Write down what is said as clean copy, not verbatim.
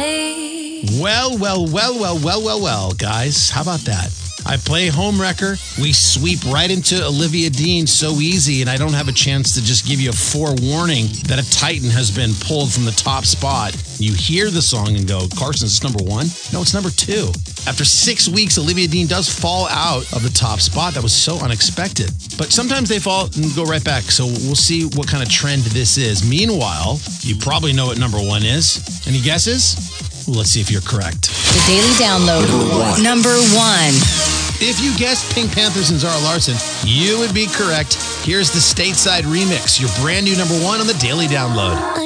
Well, guys. How about that? I play Homewrecker. We sweep right into Olivia Dean so easy, and I don't have a chance to just give you a forewarning that a Titan has been pulled from the top spot. You hear the song and go, Carson, is this number one? No, it's number two. After 6 weeks, Olivia Dean does fall out of the top spot. That was so unexpected. But sometimes they fall and go right back, so we'll see what kind of trend this is. Meanwhile, you probably know what number one is. Any guesses? Well, let's see if you're correct. The Daily Download. Number one. If you guessed Pink Panthers and Zara Larsson, you would be correct. Here's the Stateside Remix, your brand new number one on the Daily Download.